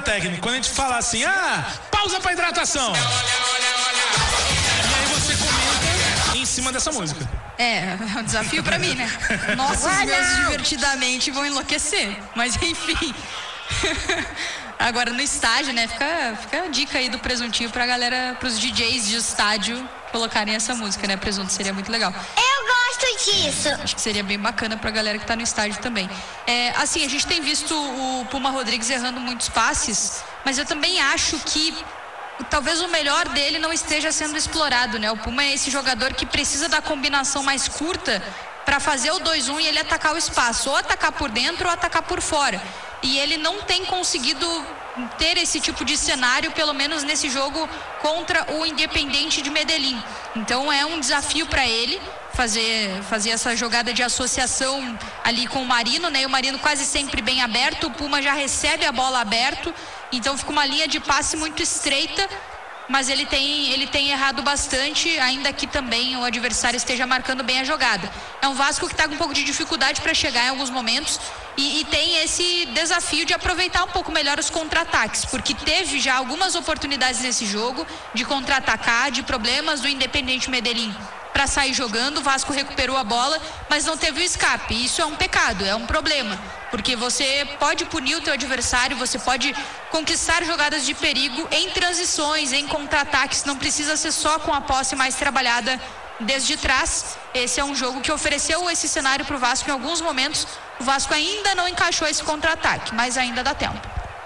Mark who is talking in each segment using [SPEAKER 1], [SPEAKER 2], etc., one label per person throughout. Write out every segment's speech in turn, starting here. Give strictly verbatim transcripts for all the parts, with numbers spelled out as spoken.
[SPEAKER 1] técnica. Quando a gente fala assim, ah, pausa pra hidratação. E aí você comenta em cima dessa música.
[SPEAKER 2] É, é um desafio pra mim, né? Nossa, os meus divertidamente vão enlouquecer. Mas enfim. Agora no estádio, né? Fica, fica a dica aí do presuntinho pra galera, pros D Js de estádio colocarem essa música, né? Presunto seria muito legal.
[SPEAKER 3] Eu gosto disso.
[SPEAKER 2] Acho que seria bem bacana pra galera que tá no estádio também. É, assim, a gente tem visto o Puma Rodrigues errando muitos passes, mas eu também acho que talvez o melhor dele não esteja sendo explorado, né? O Puma é esse jogador que precisa da combinação mais curta para fazer o dois um e ele atacar o espaço, ou atacar por dentro ou atacar por fora. E ele não tem conseguido ter esse tipo de cenário, pelo menos nesse jogo contra o Independiente de Medellín. Então é um desafio para ele fazer, fazer essa jogada de associação ali com o Marino, né? E o Marino quase sempre bem aberto, o Puma já recebe a bola aberto, então fica uma linha de passe muito estreita, mas ele tem, ele tem errado bastante, ainda que também o adversário esteja marcando bem a jogada. É um Vasco que está com um pouco de dificuldade para chegar em alguns momentos e, e tem esse desafio de aproveitar um pouco melhor os contra-ataques, porque teve já algumas oportunidades nesse jogo de contra-atacar, de problemas do Independiente Medellín para sair jogando. O Vasco recuperou a bola, mas não teve o escape. Isso é um pecado, é um problema, porque você pode punir o teu adversário, você pode conquistar jogadas de perigo em transições, em contra-ataques, não precisa ser só com a posse mais trabalhada desde trás. Esse é um jogo que ofereceu esse cenário para o Vasco em alguns momentos. O Vasco ainda não encaixou esse contra-ataque, mas ainda dá tempo.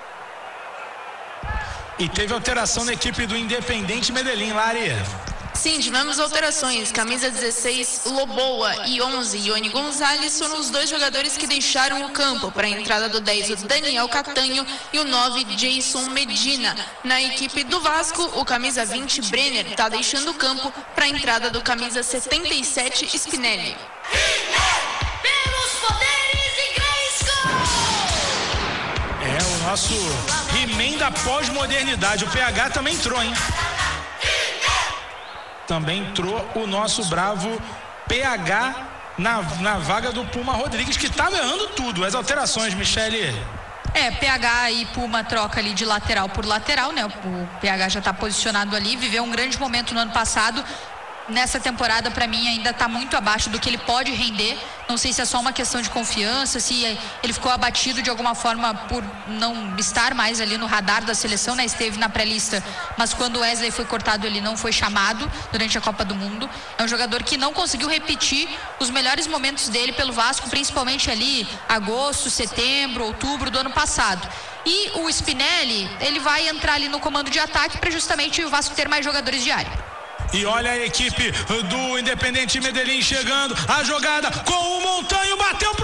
[SPEAKER 1] E teve alteração na equipe do Independiente Medellín, Lari.
[SPEAKER 4] Sim, tivemos alterações. Camisa dezesseis, Loboa, e onze, Ione Gonzalez, foram os dois jogadores que deixaram o campo. Para a entrada do dez, o Daniel Catanho, e o nove, Jason Medina. Na equipe do Vasco, o camisa vinte, Brenner, está deixando o campo para a entrada do camisa setenta e sete, Spinelli.
[SPEAKER 3] Pelos poderes de Grayskull!
[SPEAKER 1] É o nosso He-Man da pós-modernidade. O P H também entrou, hein? Também entrou o nosso bravo P H na, na vaga do Puma Rodrigues, que estava errando tudo. As alterações, Michele.
[SPEAKER 2] É, P H e Puma troca ali de lateral por lateral, né? O P H já está posicionado ali, viveu um grande momento no ano passado. Nessa temporada, para mim, ainda está muito abaixo do que ele pode render. Não sei se é só uma questão de confiança, se ele ficou abatido de alguma forma por não estar mais ali no radar da seleção, né? Esteve na pré-lista, mas quando o Wesley foi cortado, ele não foi chamado durante a Copa do Mundo. É um jogador que não conseguiu repetir os melhores momentos dele pelo Vasco, principalmente ali agosto, setembro, outubro do ano passado. E o Spinelli, ele vai entrar ali no comando de ataque para justamente o Vasco ter mais jogadores de área.
[SPEAKER 1] E olha a equipe do Independiente Medellín chegando, a jogada com o Montanho, bateu